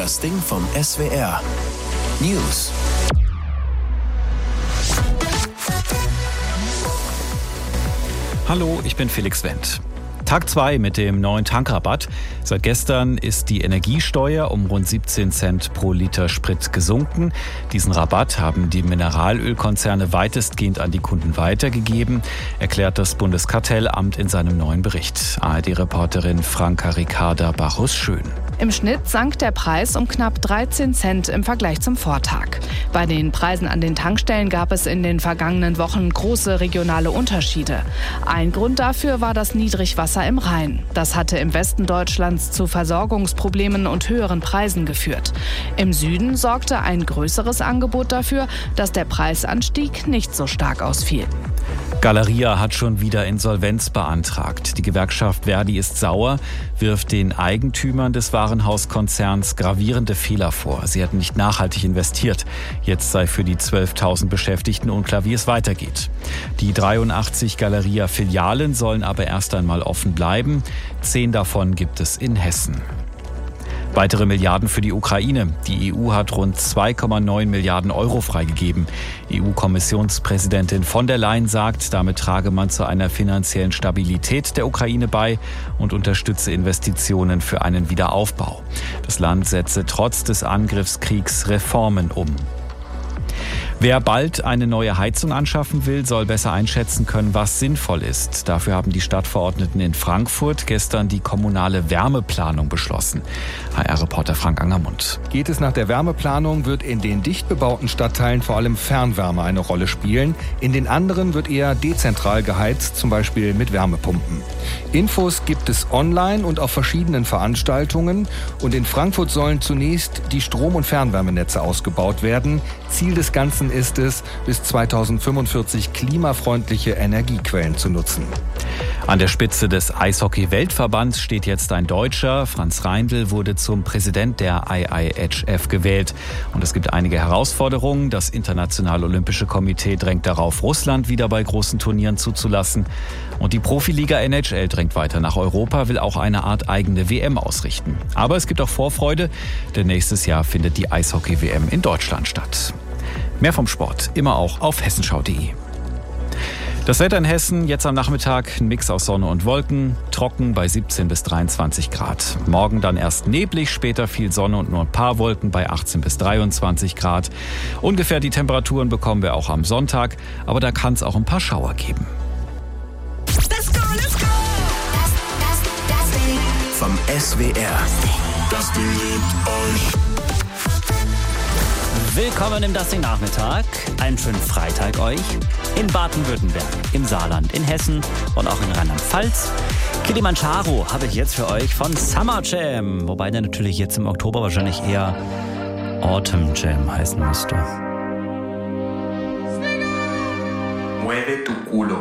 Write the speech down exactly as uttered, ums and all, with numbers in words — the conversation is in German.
Das Ding vom S W R. News. Hallo, ich bin Felix Wendt. Tag zwei mit dem neuen Tankrabatt. Seit gestern ist die Energiesteuer um rund siebzehn Cent pro Liter Sprit gesunken. Diesen Rabatt haben die Mineralölkonzerne weitestgehend an die Kunden weitergegeben, erklärt das Bundeskartellamt in seinem neuen Bericht. A R D-Reporterin Franka Ricarda Bachus-Schön. Im Schnitt sank der Preis um knapp dreizehn Cent im Vergleich zum Vortag. Bei den Preisen an den Tankstellen gab es in den vergangenen Wochen große regionale Unterschiede. Ein Grund dafür war das Niedrigwasser im Rhein. Das hatte im Westen Deutschlands zu Versorgungsproblemen und höheren Preisen geführt. Im Süden sorgte ein größeres Angebot dafür, dass der Preisanstieg nicht so stark ausfiel. Galeria hat schon wieder Insolvenz beantragt. Die Gewerkschaft Verdi ist sauer, wirft den Eigentümern des Warenhauskonzerns gravierende Fehler vor. Sie hätten nicht nachhaltig investiert. Jetzt sei für die zwölftausend Beschäftigten unklar, wie es weitergeht. Die dreiundachtzig Galeria-Filialen sollen aber erst einmal offen bleiben. Zehn davon gibt es in Hessen. Weitere Milliarden für die Ukraine. Die E U hat rund zwei Komma neun Milliarden Euro freigegeben. E U-Kommissionspräsidentin von der Leyen sagt, damit trage man zu einer finanziellen Stabilität der Ukraine bei und unterstütze Investitionen für einen Wiederaufbau. Das Land setze trotz des Angriffskriegs Reformen um. Wer bald eine neue Heizung anschaffen will, soll besser einschätzen können, was sinnvoll ist. Dafür haben die Stadtverordneten in Frankfurt gestern die kommunale Wärmeplanung beschlossen. H R-Reporter Frank Angermund. Geht es nach der Wärmeplanung, wird in den dicht bebauten Stadtteilen vor allem Fernwärme eine Rolle spielen. In den anderen wird eher dezentral geheizt, zum Beispiel mit Wärmepumpen. Infos gibt es online und auf verschiedenen Veranstaltungen. Und in Frankfurt sollen zunächst die Strom- und Fernwärmenetze ausgebaut werden. Ziel des Ganzen ist es, bis zweitausendfünfundvierzig klimafreundliche Energiequellen zu nutzen. An der Spitze des Eishockey-Weltverbands steht jetzt ein Deutscher. Franz Reindl wurde zum Präsident der I I H F gewählt. Und es gibt einige Herausforderungen. Das Internationale Olympische Komitee drängt darauf, Russland wieder bei großen Turnieren zuzulassen. Und die Profiliga N H L drängt weiter nach Europa, will auch eine Art eigene W M ausrichten. Aber es gibt auch Vorfreude, denn nächstes Jahr findet die Eishockey-W M in Deutschland statt. Mehr vom Sport, immer auch auf hessenschau punkt de. Das Wetter in Hessen, jetzt am Nachmittag ein Mix aus Sonne und Wolken, trocken bei siebzehn bis dreiundzwanzig Grad. Morgen dann erst neblig, später viel Sonne und nur ein paar Wolken bei achtzehn bis dreiundzwanzig Grad. Ungefähr die Temperaturen bekommen wir auch am Sonntag, aber da kann es auch ein paar Schauer geben. Let's go, let's go! Das, das, das Ding vom S W R. Das Ding liebt euch. Willkommen im Das Ding Nachmittag. Einen schönen Freitag euch. In Baden-Württemberg, im Saarland, in Hessen und auch in Rheinland-Pfalz. Kilimanjaro habe ich jetzt für euch von Summer Jam. Wobei der natürlich jetzt im Oktober wahrscheinlich eher Autumn Jam heißen müsste. Mueve tu culo.